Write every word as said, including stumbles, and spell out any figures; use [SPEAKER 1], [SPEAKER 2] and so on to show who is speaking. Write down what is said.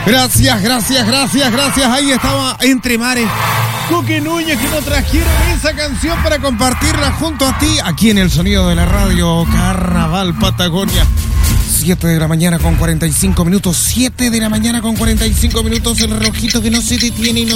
[SPEAKER 1] Gracias, gracias, gracias, gracias. Ahí estaba Entre Mares. Coque Núñez, que nos trajeron esa canción para compartirla junto a ti aquí en el sonido de la radio Carnaval Patagonia. siete de la mañana con cuarenta y cinco minutos. siete de la mañana con cuarenta y cinco minutos. El relojito que no se detiene y no